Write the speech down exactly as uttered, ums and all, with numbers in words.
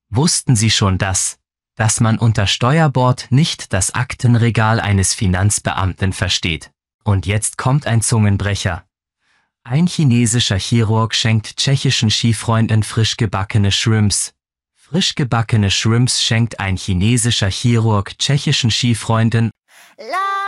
Wussten Sie schon das, dass man unter Steuerbord nicht das Aktenregal eines Finanzbeamten versteht? Und jetzt kommt ein Zungenbrecher. Ein chinesischer Chirurg schenkt tschechischen Skifreunden frisch gebackene Shrimps. Frisch gebackene Shrimps schenkt ein chinesischer Chirurg tschechischen Skifreunden.